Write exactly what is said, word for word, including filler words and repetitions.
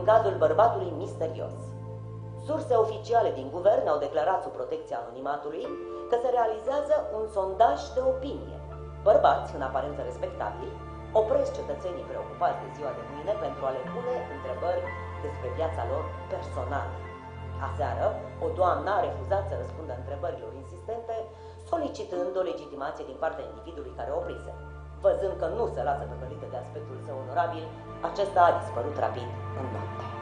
cazul bărbatului misterios. Surse oficiale din guvern au declarat sub protecția anonimatului că se realizează un sondaj de opinie. Bărbați, în aparență respectabili, opresc cetățenii preocupați de ziua de mâine pentru a le pune întrebări despre viața lor personală. Aseară, o doamnă a refuzat să răspundă întrebărilor insistente, solicitând o legitimație din partea individului care o oprise. Văzând că nu se lasă păcălită de aspectul său onorabil, acesta a dispărut rapid în noapte.